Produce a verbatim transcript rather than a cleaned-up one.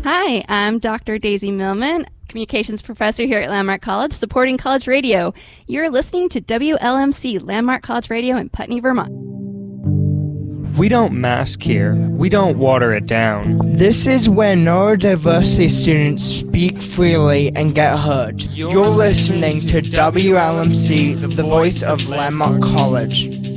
Hi, I'm Doctor Daisy Millman, Communications Professor here at Landmark College, supporting college radio. You're listening to W L M C, Landmark College Radio in Putney, Vermont. We don't mask here. We don't water it down. This is where neurodiversity students speak freely and get heard. You're listening to W L M C, the voice of Landmark College.